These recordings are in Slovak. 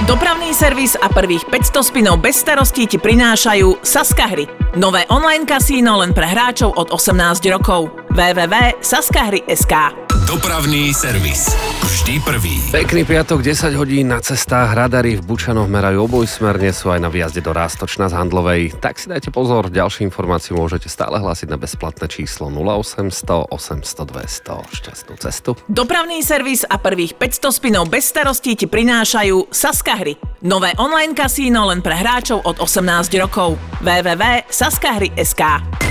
Dopravný servis a prvých 500 spinov bez starostí ti prinášajú Saskahry. Nové online kasíno len pre hráčov od 18 rokov. www.saskahry.sk. Dopravný servis. Vždy prvý. Pekný piatok, 10 hodín na cestách. Radary v Bučanoch merajú obojsmerne, sú aj na výjazde do Roztočna z Handlovej. Tak si dajte pozor, ďalšie informácie môžete stále hlásiť na bezplatné číslo 0800 800 200. Šťastnú cestu. Dopravný servis a prvých 500 spinov bez starostí ti prinášajú Saskahry. Nové online kasíno len pre hráčov od 18 rokov. www.saskahry.sk.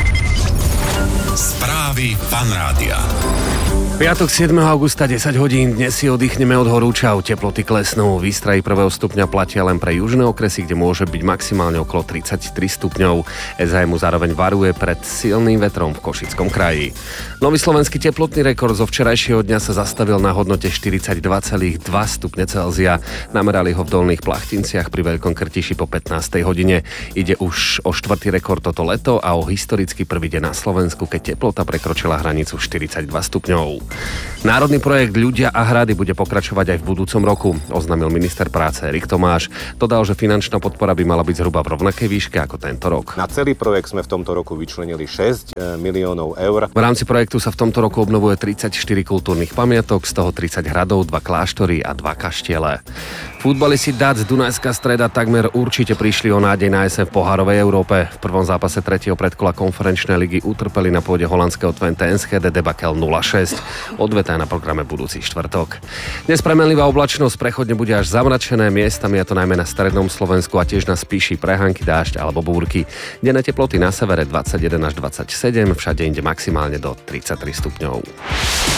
Správy Fanrádia. Piatok 7. augusta 10 hodín, dnes si oddychneme od horúčav, teploty klesnú, výstrahy 1. stupňa platia len pre južné okresy, kde môže byť maximálne okolo 33 stupňov. SHM zároveň varuje pred silným vetrom v Košickom kraji. Nový slovenský teplotný rekord zo včerajšieho dňa sa zastavil na hodnote 42,2 stupne Celzia. Namerali ho v Dolných Plachtinciach pri Veľkom Krtiši po 15. hodine. Ide už o štvrtý rekord toto leto a o historicky prvý deň na Slovensku, keď teplota prekročila hranicu 42 stupňov. Národný projekt Ľudia a hrady bude pokračovať aj v budúcom roku, oznámil minister práce Erik Tomáš. Dodal, že finančná podpora by mala byť zhruba v rovnakej výške ako tento rok. Na celý projekt sme v tomto roku vyčlenili 6 miliónov eur. V rámci projektu sa v tomto roku obnovuje 34 kultúrnych pamiatok, z toho 30 hradov, 2 kláštory a 2 kaštiele. Futbalisti Dac Dunajská Streda takmer určite prišli o nádej na jeseň v pohárovej Európe. V prvom zápase 3. predkola konferenčnej ligy utrpeli na pôde holandského Twente Enschede debakel 0-6. Odveta je na programe budúci štvrtok. Dnes premenlivá oblačnosť, prechodne bude až zamračené, miestami, a to najmä na strednom Slovensku a tiež na Spíši prehánky, dážď alebo búrky. Denné teploty na severe 21 až 27, všade inde maximálne do 33 stupňov.